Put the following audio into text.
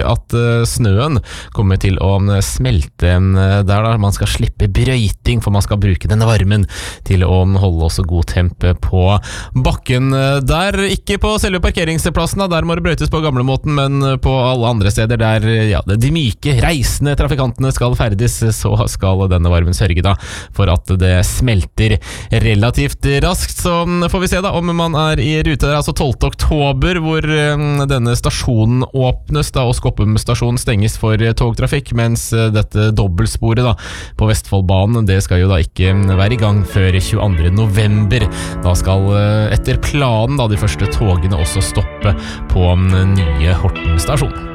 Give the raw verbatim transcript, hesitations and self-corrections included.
at snøen kommer til å smelte der da. Man skal slippe brøyting, for man skal bruke denne varmen til å holde også god temp på bakken der. Ikke på selve parkeringsplassen, der må det brøytes på gamlemåten, men på alle andre steder der ja, de myke, reisende trafikantene skal ferdes, så skal denne varmen sørge da for at det smelter relativt raskt. Så får vi se da om man er i rute. Det er altså tolvte oktober hvor denne stasjonen åpnes da, og Skoppum stasjon stenges for togtrafikk, mens dette dobbeltsporet da på Vestfoldbanen, det skal jo da ikke være i gang før tjueandre november. Da skal etter planen da de første togene også stoppe på nye Horten stasjon.